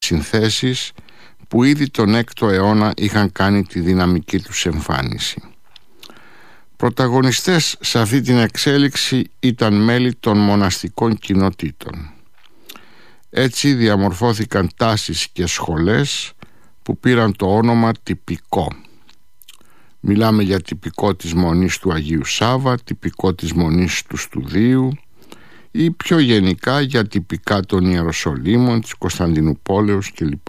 συνθέσεις που ήδη τον 6ο αιώνα είχαν κάνει τη δυναμική τους εμφάνιση. Πρωταγωνιστές σε αυτή την εξέλιξη ήταν μέλη των μοναστικών κοινοτήτων. Έτσι διαμορφώθηκαν τάσεις και σχολές που πήραν το όνομα τυπικό. Μιλάμε για τυπικό της Μονής του Αγίου Σάβα, τυπικό της Μονής του Στουδίου ή πιο γενικά για τυπικά των Ιεροσολύμων, της Κωνσταντινουπόλεως κλπ.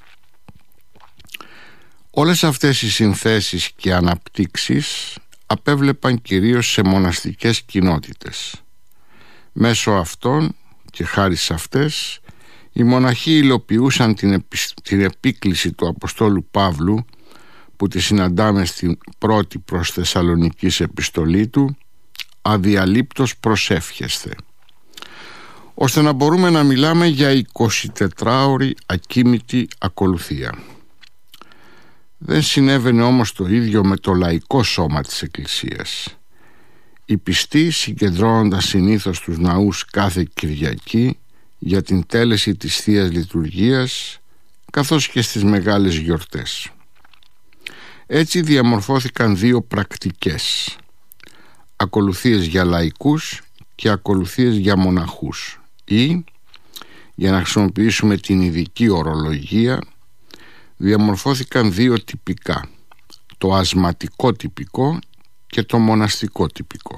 Όλες αυτές οι συνθέσεις και αναπτύξεις απέβλεπαν κυρίως σε μοναστικές κοινότητες. Μέσω αυτών και χάρη σε αυτές, οι μοναχοί υλοποιούσαν την επίκληση του Αποστόλου Παύλου, που τη συναντάμε στην πρώτη προς Θεσσαλονικής επιστολή του, αδιαλείπτως προσεύχεστε, ώστε να μπορούμε να μιλάμε για 24ωρη ακίμητη ακολουθία. Δεν συνέβαινε όμως το ίδιο με το λαϊκό σώμα της Εκκλησίας. Οι πιστοί, συγκεντρώνοντας συνήθως τους ναούς κάθε Κυριακή για την τέλεση της Θείας Λειτουργίας, καθώς και στις μεγάλες γιορτές. Έτσι διαμορφώθηκαν δύο πρακτικές: ακολουθίες για λαϊκούς και ακολουθίες για μοναχούς, ή, για να χρησιμοποιήσουμε την ειδική ορολογία, διαμορφώθηκαν δύο τυπικά: το ασματικό τυπικό και το μοναστικό τυπικό.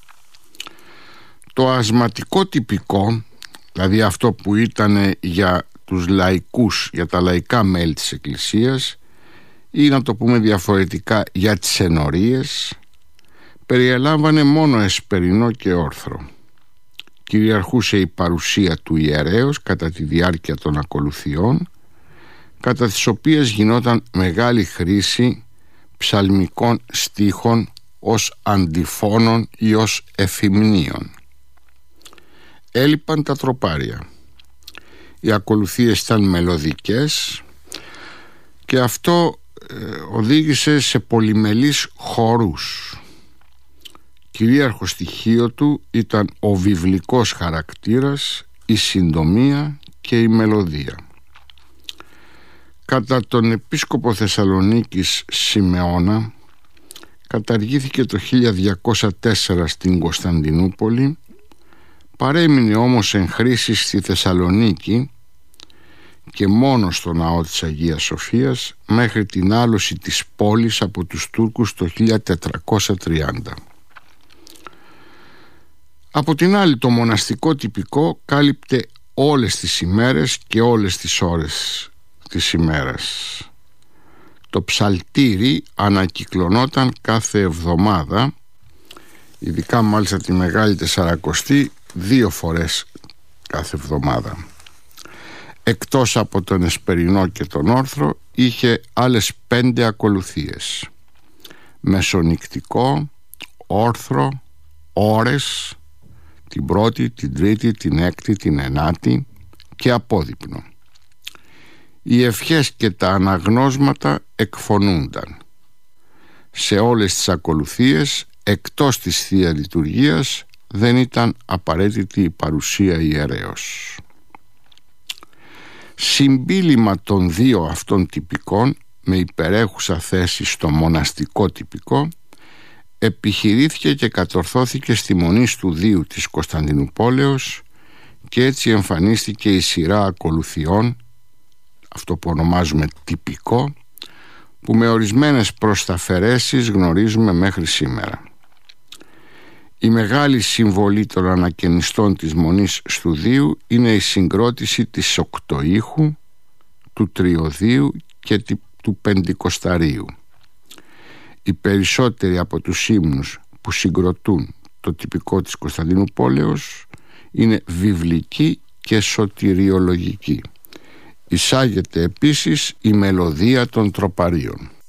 Το ασματικό τυπικό, δηλαδή αυτό που ήταν για τους λαϊκούς, για τα λαϊκά μέλη της Εκκλησίας, ή να το πούμε διαφορετικά για τις ενορίες, περιελάμβανε μόνο εσπερινό και όρθρο. Κυριαρχούσε η παρουσία του ιερέως κατά τη διάρκεια των ακολουθιών, κατά τις οποίες γινόταν μεγάλη χρήση ψαλμικών στίχων ως αντιφώνων ή ως εφημνίων. Έλειπαν τα τροπάρια. Οι ακολουθίες ήταν μελωδικές και αυτό οδήγησε σε πολυμελείς χορούς. Κυρίαρχο στοιχείο του ήταν ο βιβλικός χαρακτήρας, η συντομία και η μελωδία. Κατά τον επίσκοπο Θεσσαλονίκης Σιμεώνα, καταργήθηκε το 1204 στην Κωνσταντινούπολη, παρέμεινε όμως εν χρήση στη Θεσσαλονίκη και μόνο στο ναό της Αγίας Σοφίας μέχρι την άλωση της πόλης από τους Τούρκους το 1430. Από την άλλη, το μοναστικό τυπικό κάλυπτε όλες τις ημέρες και όλες τις ώρες της ημέρας. Το ψαλτήρι ανακυκλωνόταν κάθε εβδομάδα, ειδικά μάλιστα τη Μεγάλη Τεσσαρακοστή, 2 φορές κάθε εβδομάδα. Εκτός από τον εσπερινό και τον όρθρο, είχε άλλες 5 ακολουθίες: μεσονυκτικό, όρθρο, ώρες, την πρώτη, την τρίτη, την έκτη, την ενάτη και απόδειπνο. Οι ευχές και τα αναγνώσματα εκφωνούνταν. Σε όλες τις ακολουθίες, εκτός της Θείας Λειτουργίας, δεν ήταν απαραίτητη η παρουσία ιερέως. Συμπίλημα των δύο αυτών τυπικών, με υπερέχουσα θέση στο μοναστικό τυπικό, επιχειρήθηκε και κατορθώθηκε στη Μονή Στουδίου της Κωνσταντινουπόλεως και έτσι εμφανίστηκε η σειρά ακολουθιών, αυτό που ονομάζουμε τυπικό, που με ορισμένες προσταφαιρέσεις γνωρίζουμε μέχρι σήμερα. Η μεγάλη συμβολή των ανακαινιστών της Μονής Στουδίου είναι η συγκρότηση της οκτωήχου, του τριωδίου και του πεντηκοσταρίου. Οι περισσότεροι από τους ύμνους που συγκροτούν το τυπικό της Κωνσταντινουπόλεως είναι βιβλικοί και σωτηριολογικοί. Εισάγεται επίσης η μελωδία των τροπαρίων.